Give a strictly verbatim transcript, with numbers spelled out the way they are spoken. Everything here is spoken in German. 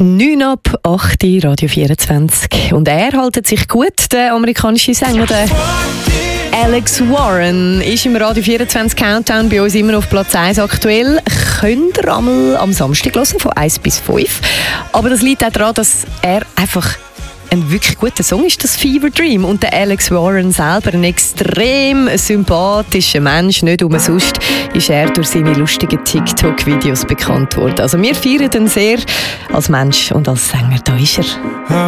neun ab acht, Radio vierundzwanzig. Und er hält sich gut, der amerikanische Sänger, der Alex Warren, ist im Radio vierundzwanzig Countdown bei uns immer auf Platz eins aktuell. Könnt ihr einmal am Samstag hören, von eins bis fünf. Aber das liegt auch daran, dass er einfach ein wirklich guter Song ist, das Fever Dream. Und der Alex Warren selber, ein extrem sympathischer Mensch, nicht umsonst ist er durch seine lustigen TikTok-Videos bekannt worden. Also wir feiern ihn sehr als Mensch und als Sänger. Da ist er.